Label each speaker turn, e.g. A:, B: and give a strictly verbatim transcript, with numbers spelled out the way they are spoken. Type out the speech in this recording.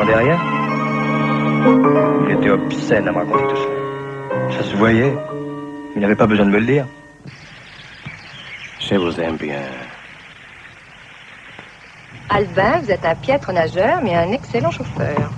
A: demandé rien. Il était obscène à me raconter tout ça. Ça se voyait. Il n'avait pas besoin de me le dire.
B: Je vous aime bien.
C: Albin, vous êtes un piètre nageur, mais un excellent chauffeur.